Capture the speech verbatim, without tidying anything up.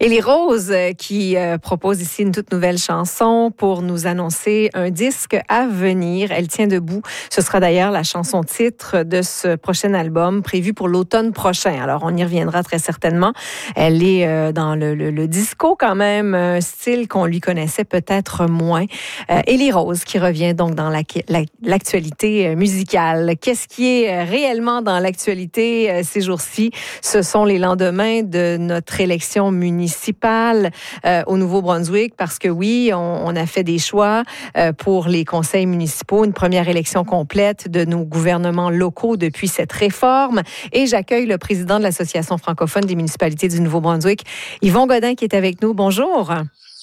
Élie Rose euh, qui euh, propose ici une toute nouvelle chanson pour nous annoncer un disque à venir. Elle tient debout. Ce sera d'ailleurs la chanson titre de ce prochain album prévu pour l'automne prochain. Alors, on y reviendra très certainement. Elle est euh, dans le, le, le disco quand même, un style qu'on lui connaissait peut-être moins. Euh, Élie Rose qui revient donc dans la, la, l'actualité musicale. Qu'est-ce qui est réellement dans l'actualité euh, ces jours-ci? Ce sont les lendemains de notre élection municipale euh, au Nouveau-Brunswick, parce que oui, on, on a fait des choix euh, pour les conseils municipaux, une première élection complète de nos gouvernements locaux depuis cette réforme. Et j'accueille le président de l'Association francophone des municipalités du Nouveau-Brunswick, Yvon Godin, qui est avec nous. Bonjour.